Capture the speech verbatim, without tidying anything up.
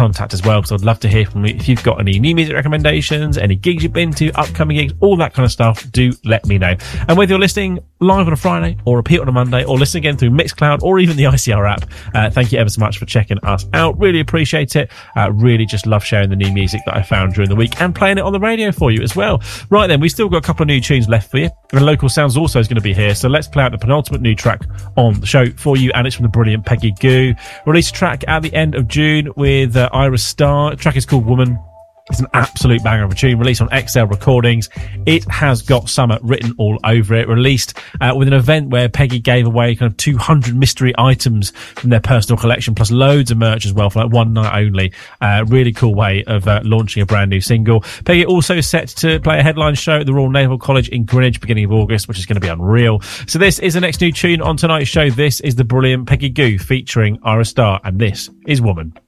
contact as well, because I'd love to hear from you. If you've got any new music recommendations, any gigs you've been to, upcoming gigs, all that kind of stuff, do let me know. And whether you're listening live on a Friday or repeat on a Monday or listen again through Mixcloud or even the I C R app, uh, thank you ever so much for checking us out. Really appreciate it. Uh, really just love sharing the new music that I found during the week and playing it on the radio for you as well. Right then, we've still got a couple of new tunes left for you. And Local Sounds also is going to be here, so let's play out the penultimate new track on the show for you, and it's from the brilliant Peggy Gou. Released a track at the end of June with uh, Ira Starr. The track is called Woman. It's an absolute banger of a tune, released on X L Recordings. It has got summer written all over it. Released uh, with an event where Peggy gave away kind of two hundred mystery items from their personal collection, plus loads of merch as well for like one night only. Uh, really cool way of uh, launching a brand new single. Peggy also set to play a headline show at the Royal Naval College in Greenwich beginning of August, which is going to be unreal. So this is the next new tune on tonight's show. This is the brilliant Peggy Gou featuring Ira Starr, and this is Woman.